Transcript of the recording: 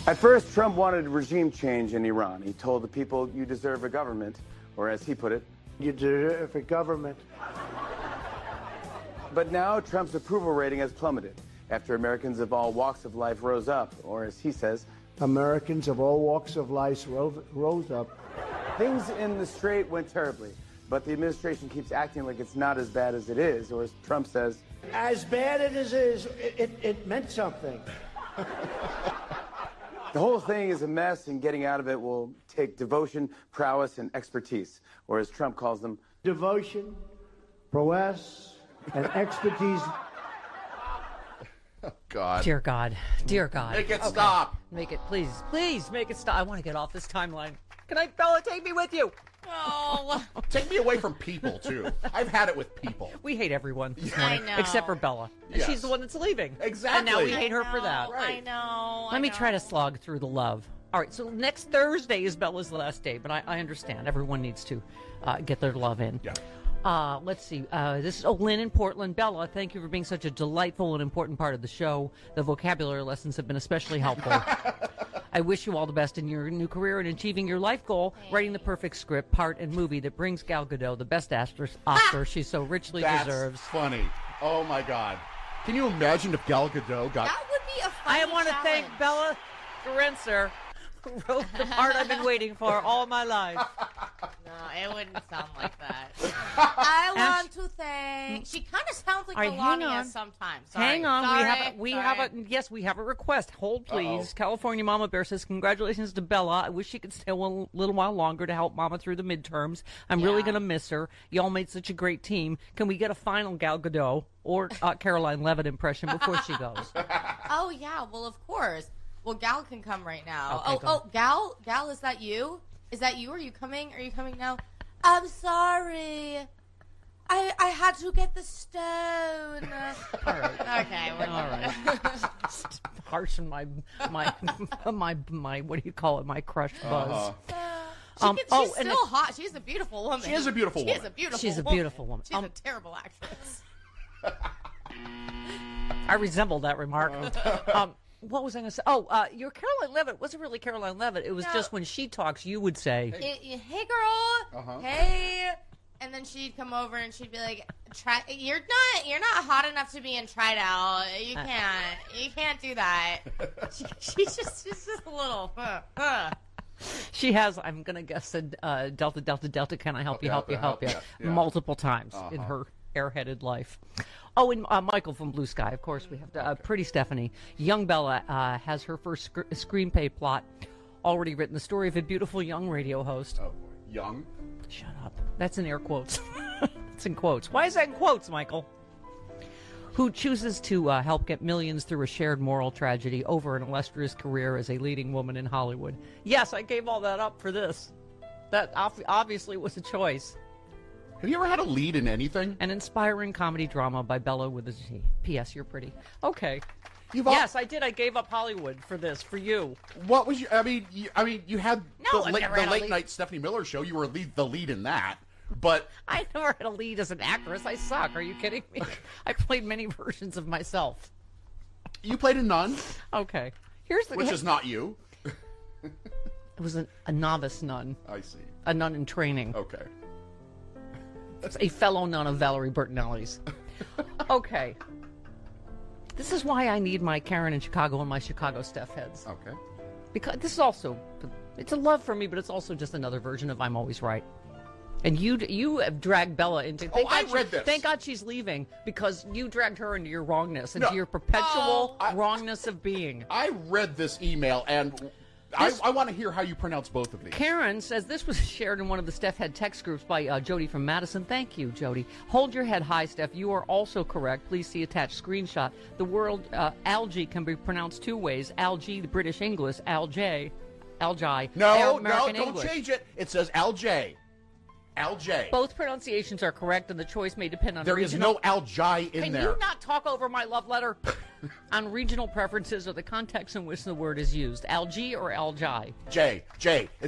At first, Trump wanted regime change in Iran. He told the people, you deserve a government, or as he put it, you deserve a government. But now Trump's approval rating has plummeted after Americans of all walks of life rose up, or as he says, Americans of all walks of life rose up. Things in the Strait went terribly, but the administration keeps acting like it's not as bad as it is, or as Trump says, as bad as it is, it meant something. The whole thing is a mess, and getting out of it will take devotion, prowess, and expertise, or as Trump calls them, devotion, prowess, and expertise. Oh, God. Dear God. Dear God. Make it stop. Make it, please. Please make it stop. I want to get off this timeline. Can I, Bella, take me with you? Oh. Take me away from people, too. I've had it with people. We hate everyone this I morning, know. except for Bella. And Yes. she's the one that's leaving. Exactly. And now we hate her for that. Right. I know. Let me try to slog through the love. All right, so next Thursday is Bella's last day, but I understand. Everyone needs to get their love in. Yeah. Let's see. This is Lynn in Portland. Bella, thank you for being such a delightful and important part of the show. The vocabulary lessons have been especially helpful. I wish you all the best in your new career and achieving your life goal, writing the perfect script, part, and movie that brings Gal Gadot the best Oscar she so richly deserves. That's funny. Oh, my God. Can you imagine if Gal Gadot got... That would be a funny I want to thank Bella Gerencer, who wrote the part I've been waiting for all my life. No, it wouldn't sound like that. I want to thank. She kind of sounds like All right, hang Melania on. sometimes. Sorry. Hang on, Sorry. we have a request. Hold, please. Uh-oh. California Mama Bear says, congratulations to Bella. I wish she could stay a little while longer to help Mama through the midterms. I'm really going to miss her. Y'all made such a great team. Can we get a final Gal Gadot or Caroline Levitt impression before she goes? Oh yeah, well of course. Well, Gal can come right now. Okay, go. Gal, is that you? Is that you? Are you coming now? I'm sorry. I had to get the stone. All right. Okay, we're All right. Harsh in my what do you call it? My crush buzz. She's still hot. She's a beautiful woman. She is a beautiful woman. She's a beautiful She's a woman. beautiful woman. She's a terrible actress. I resemble that remark. What was I going to say? Your Caroline Levitt wasn't really Caroline Levitt. It was just when she talks, you would say, Hey girl. Hey. And then she'd come over and she'd be like, you're not hot enough to be in Tried Out. You can't do that. She's just a little, She has, I'm going to guess, said Delta, can I help you, help you, multiple times in her airheaded life. Oh, and Michael from Blue Sky, of course, we have to, Pretty Stephanie. Young Bella has her first screenplay plot already written, the story of a beautiful young radio host. Oh, boy. Young? Shut up. That's in air quotes. It's in quotes. Why is that in quotes, Michael? Who chooses to help get millions through a shared moral tragedy over an illustrious career as a leading woman in Hollywood. Yes, I gave all that up for this. That obviously was a choice. Have you ever had a lead in anything? An inspiring comedy drama by Bella with a Z. P.S. You're pretty. Okay. Yes, I did. I gave up Hollywood for this, for you. What was your... I mean, you had No, the I've never had a late lead. night Stephanie Miller show. You were the lead in that. But I never had a lead as an actress. I suck. Are you kidding me? I played many versions of myself. you played a nun, Okay. Here's the... which is not you. It was a novice nun. I see. A nun in training. Okay. It's a fellow nun of Valerie Bertinelli's. Okay. This is why I need my Karen in Chicago and my Chicago Steph heads. Okay. Because this is also, it's a love for me, but it's also just another version of I'm Always Right. And you have dragged Bella into... I read this. Thank God she's leaving, because you dragged her into your wrongness, into your perpetual wrongness of being. I read this email, and I want to hear how you pronounce both of these. Karen says this was shared in one of the Steph Head text groups by Jody from Madison. Thank you, Jody. Hold your head high, Steph. You are also correct. Please see attached screenshot. The word algae can be pronounced two ways. Algae, the British English. Algae. No, American don't English. change it. It says Algae. Algae. Both pronunciations are correct, and the choice may depend on There is regional... no Algae in Can there. you not talk over my love letter? On regional preferences or the context in which the word is used. Algae or algae? J. It's